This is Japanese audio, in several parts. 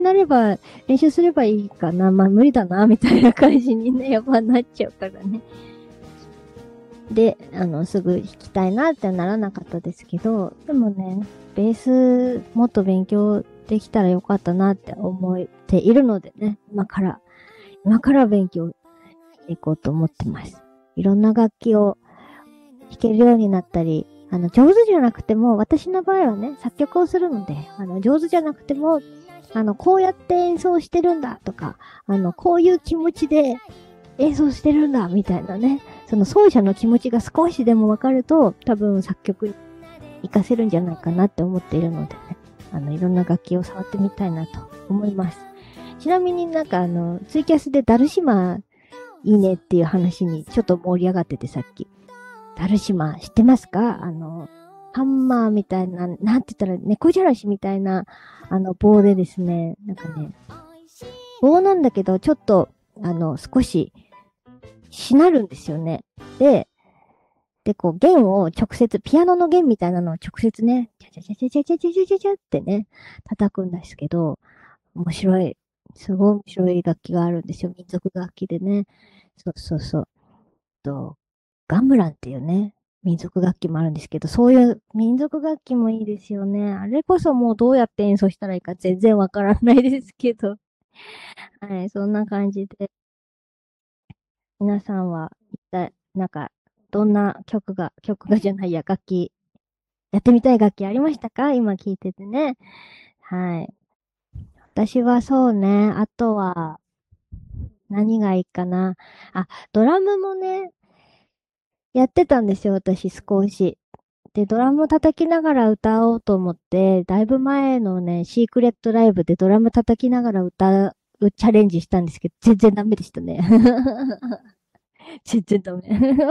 なれば、練習すればいいかな。まあ無理だな、みたいな感じにね、やっぱなっちゃうからね。で、すぐ弾きたいなってならなかったですけど、でもね、ベースもっと勉強できたらよかったなって思っているのでね、今から勉強していこうと思ってます。いろんな楽器を弾けるようになったり、上手じゃなくても、私の場合はね、作曲をするので、上手じゃなくても、こうやって演奏してるんだとか、こういう気持ちで演奏してるんだみたいなね、その奏者の気持ちが少しでもわかると、多分作曲に活かせるんじゃないかなって思っているのでね、いろんな楽器を触ってみたいなと思います。ちなみになんかツイキャスでダルシマいいねっていう話にちょっと盛り上がっててさっき。ダルシマ知ってますか？ハンマーみたいな、なんて言ったら猫じゃらしみたいな、棒でですね、なんかね、棒なんだけど、ちょっと、少し、しなるんですよね。で、こう、弦を直接、ピアノの弦みたいなのを直接ね、チャチャチャチャチャチャチャチャチャチャってね、叩くんですけど、面白い、すごい面白い楽器があるんですよ。民族楽器でね。そうそうそう。ガムランっていうね、民族楽器もあるんですけど、そういう民族楽器もいいですよね。あれこそもうどうやって演奏したらいいか全然わからないですけど。はい、そんな感じで。皆さんは一体、なんか、どんな曲がじゃないや、楽器、やってみたい楽器ありましたか？今聞いててね。はい。私はそうね、あとは、何がいいかな。あ、ドラムもね、やってたんですよ、私少し。で、ドラム叩きながら歌おうと思って、だいぶ前のね、シークレットライブでドラム叩きながら歌うチャレンジしたんですけど、全然ダメでしたね。全然ダメ。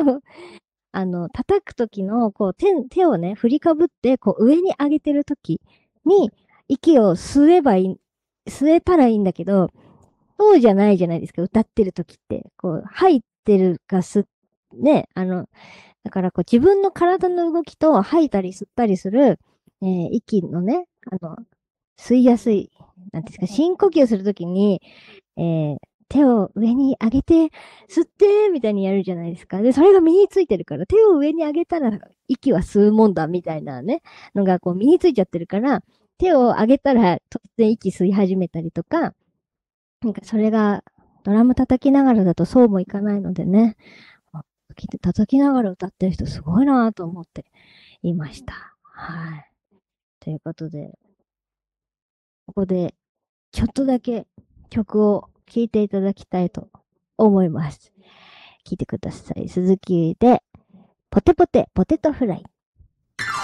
叩くときの、こう、手をね、振りかぶって、こう、上に上げてるときに、息を吸えたらいいんだけど、そうじゃないじゃないですか、歌ってるときって。こう、入ってるかね、だからこう自分の体の動きと吐いたり吸ったりする、息のね、吸いやすい、なんていうんですか、深呼吸するときに、えー手を上に上げて、吸って、みたいにやるじゃないですか。で、それが身についてるから、手を上に上げたら息は吸うもんだ、みたいなね、のがこう身についちゃってるから、手を上げたら突然息吸い始めたりとか、なんかそれがドラム叩きながらだとそうもいかないのでね、叩きながら歌ってる人すごいなぁと思っていました。はい。ということで、ここでちょっとだけ曲を聴いていただきたいと思います。聴いてください。鈴木でポテポテポテトフライ。